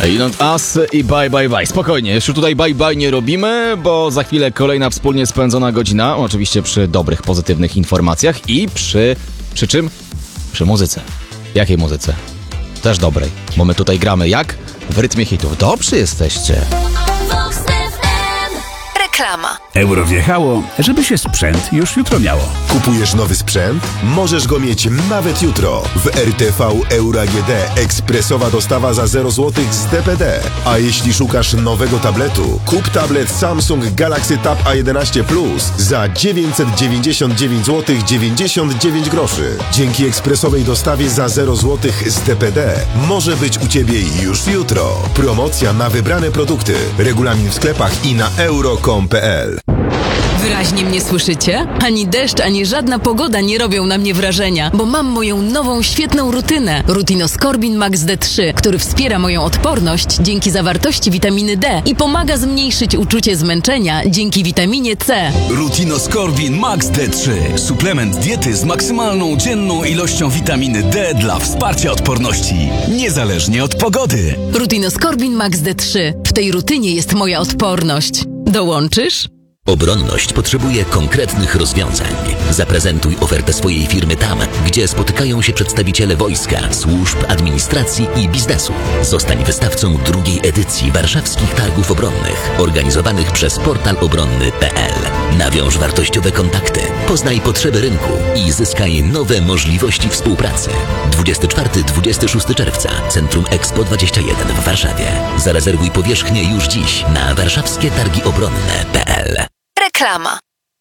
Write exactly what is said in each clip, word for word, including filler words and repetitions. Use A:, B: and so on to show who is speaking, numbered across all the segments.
A: You Don't Us i Bye Bye Bye. Spokojnie, jeszcze tutaj bye bye nie robimy, bo za chwilę kolejna wspólnie spędzona godzina, oczywiście przy dobrych, pozytywnych informacjach i przy... przy czym? Przy muzyce. Jakiej muzyce? Też dobrej, bo my tutaj gramy jak? W rytmie hitów. Dobrzy jesteście.
B: Reklama.
C: Euro wjechało, żeby się sprzęt już jutro miało.
D: Kupujesz nowy sprzęt? Możesz go mieć nawet jutro. W R T V Euro A G D ekspresowa dostawa za zero złotych z D P D. A jeśli szukasz nowego tabletu, kup tablet Samsung Galaxy Tab A jedenaście Plus za dziewięćset dziewięćdziesiąt dziewięć złotych dziewięćdziesiąt dziewięć groszy. Dzięki ekspresowej dostawie za zero złotych z D P D może być u Ciebie już jutro. Promocja na wybrane produkty. Regulamin w sklepach i na euro kropka com kropka p l.
E: Wyraźnie mnie słyszycie? Ani deszcz, ani żadna pogoda nie robią na mnie wrażenia, bo mam moją nową, świetną rutynę. Rutinoskorbin Max D trzy, który wspiera moją odporność dzięki zawartości witaminy D i pomaga zmniejszyć uczucie zmęczenia dzięki witaminie C.
F: Rutinoskorbin Max D trzy. Suplement diety z maksymalną dzienną ilością witaminy D dla wsparcia odporności, niezależnie od pogody.
E: Rutinoskorbin Max D trzy. W tej rutynie jest moja odporność. Dołączysz?
G: Obronność potrzebuje konkretnych rozwiązań. Zaprezentuj ofertę swojej firmy tam, gdzie spotykają się przedstawiciele wojska, służb, administracji i biznesu. Zostań wystawcą drugiej edycji warszawskich targów obronnych, organizowanych przez portal obronny kropka p l. Nawiąż wartościowe kontakty, poznaj potrzeby rynku i zyskaj nowe możliwości współpracy. dwudziestego czwartego do dwudziestego szóstego czerwca, Centrum Expo dwadzieścia jeden w Warszawie. Zarezerwuj powierzchnię już dziś na warszawskie targi obronne kropka p l.
B: Reklama.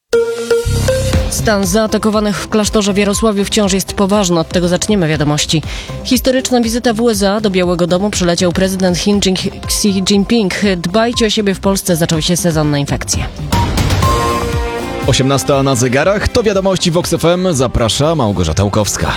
H: Stan zaatakowanych w klasztorze w Jarosławiu wciąż jest poważny. Od tego zaczniemy wiadomości. Historyczna wizyta w U S A. Do Białego Domu przyleciał prezydent Chin Xi Jinping. Dbajcie o siebie, w Polsce zaczął się sezon na infekcje.
A: osiemnasta na zegarach, to wiadomości Vox F M. Zaprasza Małgorzata Łukowska.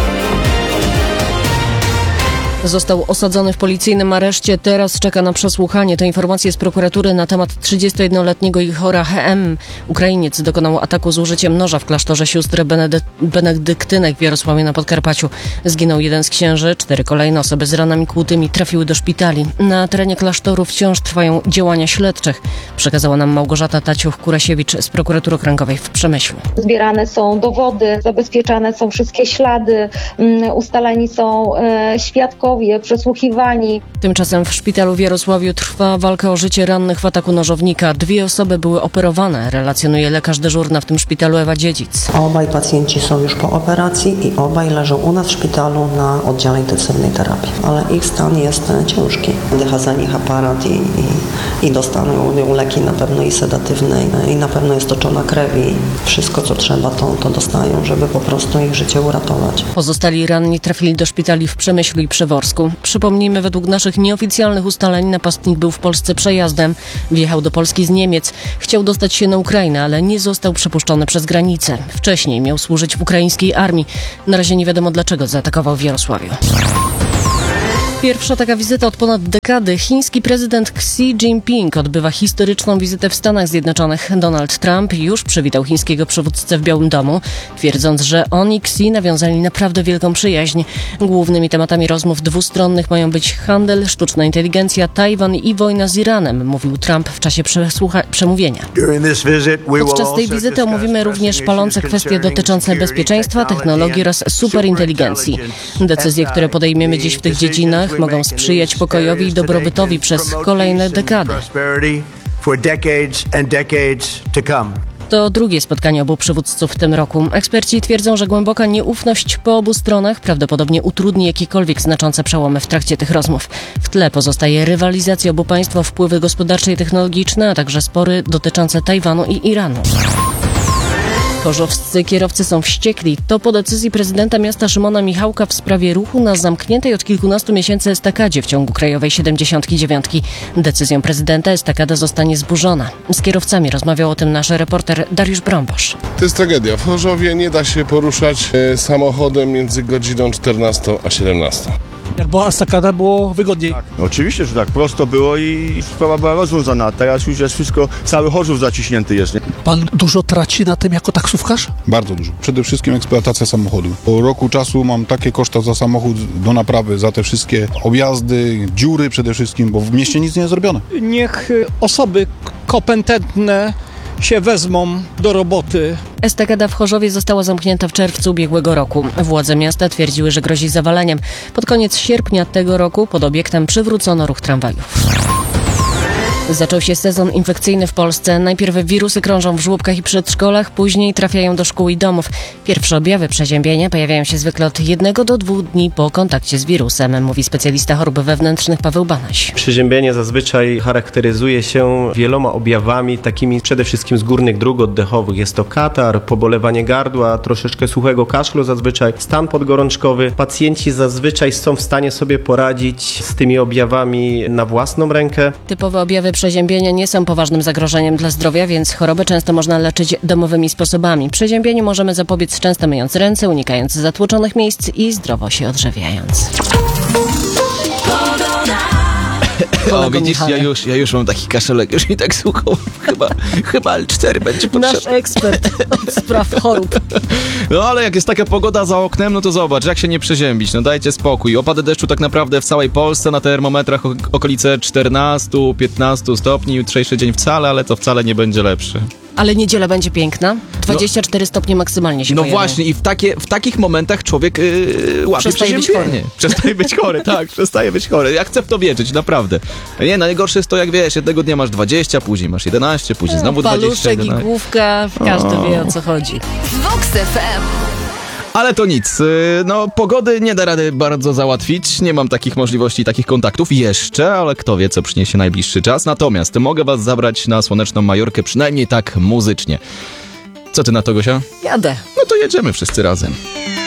H: Został osadzony w policyjnym areszcie, teraz czeka na przesłuchanie. To informacje z prokuratury na temat trzydziestojednoletniego Ihora H M. Ukrainiec dokonał ataku z użyciem noża w klasztorze sióstr Benedy- benedyktynek w Jarosławiu na Podkarpaciu. Zginął jeden z księży, cztery kolejne osoby z ranami kłutymi trafiły do szpitali. Na terenie klasztoru wciąż trwają działania śledczych, przekazała nam Małgorzata Taciuch-Kurasiewicz z prokuratury okręgowej w Przemyślu.
I: Zbierane są dowody, zabezpieczane są wszystkie ślady, ustaleni są e, świadkowie, przesłuchiwani.
H: Tymczasem w szpitalu w Jarosławiu trwa walka o życie rannych w ataku nożownika. Dwie osoby były operowane, relacjonuje lekarz dyżurna w tym szpitalu Ewa Dziedzic.
J: Obaj pacjenci są już po operacji i obaj leżą u nas w szpitalu na oddziale intensywnej terapii, ale ich stan jest ciężki. Oddycha za nich aparat i, i, i dostaną leki na pewno i sedatywne i na pewno jest toczona krew i wszystko co trzeba to, to dostają, żeby po prostu ich życie uratować.
H: Pozostali ranni trafili do szpitali w Przemyślu i Przeworsku. Przypomnijmy, według naszych nieoficjalnych ustaleń napastnik był w Polsce przejazdem. Wjechał do Polski z Niemiec. Chciał dostać się na Ukrainę, ale nie został przepuszczony przez granicę. Wcześniej miał służyć w ukraińskiej armii. Na razie nie wiadomo dlaczego zaatakował w Jarosławiu. Pierwsza taka wizyta od ponad dekady. Chiński prezydent Xi Jinping odbywa historyczną wizytę w Stanach Zjednoczonych. Donald Trump już przywitał chińskiego przywódcę w Białym Domu, twierdząc, że on i Xi nawiązali naprawdę wielką przyjaźń. Głównymi tematami rozmów dwustronnych mają być handel, sztuczna inteligencja, Tajwan i wojna z Iranem, mówił Trump w czasie przesłucha- przemówienia. Podczas tej wizyty omówimy również palące kwestie dotyczące bezpieczeństwa, technologii oraz superinteligencji. Decyzje, które podejmiemy dziś w tych dziedzinach, mogą sprzyjać pokojowi i dobrobytowi przez kolejne dekady. To drugie spotkanie obu przywódców w tym roku. Eksperci twierdzą, że głęboka nieufność po obu stronach prawdopodobnie utrudni jakiekolwiek znaczące przełomy w trakcie tych rozmów. W tle pozostaje rywalizacja obu państw o wpływy gospodarcze i technologiczne, a także spory dotyczące Tajwanu i Iranu. Chorzowscy kierowcy są wściekli. To po decyzji prezydenta miasta Szymona Michałka w sprawie ruchu na zamkniętej od kilkunastu miesięcy estakadzie w ciągu krajowej siedemdziesiątki dziewiątki. Decyzją prezydenta estakada zostanie zburzona. Z kierowcami rozmawiał o tym nasz reporter Dariusz Brąbosz.
K: To jest tragedia. W Chorzowie nie da się poruszać e, samochodem między godziną czternastą a siedemnastą. Jak była estakada, było wygodniej.
L: Tak, oczywiście, że tak. Prosto było i sprawa była rozwiązana. Teraz już jest wszystko, cały Chorzów zaciśnięty jest. Nie?
K: Pan dużo traci na tym jako taksówkarz?
M: Bardzo dużo. Przede wszystkim eksploatacja samochodu. Po roku czasu mam takie koszta za samochód do naprawy, za te wszystkie objazdy, dziury przede wszystkim, bo w mieście nic nie jest zrobione.
K: Niech osoby kompetentne się wezmą do roboty.
H: Estakada w Chorzowie została zamknięta w czerwcu ubiegłego roku. Władze miasta twierdziły, że grozi zawaleniem. Pod koniec sierpnia tego roku pod obiektem przywrócono ruch tramwajów. Zaczął się sezon infekcyjny w Polsce. Najpierw wirusy krążą w żłobkach i przedszkolach, później trafiają do szkół i domów. Pierwsze objawy przeziębienia pojawiają się zwykle od jednego do dwóch dni po kontakcie z wirusem, mówi specjalista chorób wewnętrznych Paweł Banaś.
N: Przeziębienie zazwyczaj charakteryzuje się wieloma objawami, takimi przede wszystkim z górnych dróg oddechowych. Jest to katar, pobolewanie gardła, troszeczkę suchego kaszlu zazwyczaj, stan podgorączkowy. Pacjenci zazwyczaj są w stanie sobie poradzić z tymi objawami na własną rękę.
H: Typowe objawy przeziębienia nie są poważnym zagrożeniem dla zdrowia, więc chorobę często można leczyć domowymi sposobami. Przeziębieniu możemy zapobiec często myjąc ręce, unikając zatłoczonych miejsc i zdrowo się odżywiając.
A: O, widzisz, ja już, ja już mam taki kaszelek, już i tak słucham. Chyba, chyba L cztery będzie potrzebny.
H: Nasz ekspert od spraw chorób.
A: No ale jak jest taka pogoda za oknem, no to zobacz, jak się nie przeziębić, no dajcie spokój. Opady deszczu tak naprawdę w całej Polsce, na termometrach o- okolice czternaście piętnaście stopni, jutrzejszy dzień wcale, ale to wcale nie będzie lepszy.
H: Ale niedziela będzie piękna. dwadzieścia cztery stopnie maksymalnie się
A: No
H: pojawią.
A: właśnie i w, takie, w takich momentach człowiek yy, łapie
H: Przestaje być
A: przeziębienie.
H: chory.
A: Przestaje być chory, tak, przestaje być chory. Ja chcę w to wierzyć, naprawdę. Nie, najgorsze jest to, jak wiesz, jednego dnia masz dwadzieścia, później masz jedenaście, później znowu dwadzieścia.
H: Paluszek i główka, każdy
A: O.
H: wie, o co chodzi.
B: Vox F M.
A: Ale to nic, yy, no pogody nie da rady bardzo załatwić, nie mam takich możliwości, takich kontaktów jeszcze, ale kto wie, co przyniesie najbliższy czas. Natomiast mogę was zabrać na słoneczną Majorkę, przynajmniej tak muzycznie. Co ty na to, Gosia?
H: Jadę.
A: No to jedziemy wszyscy razem.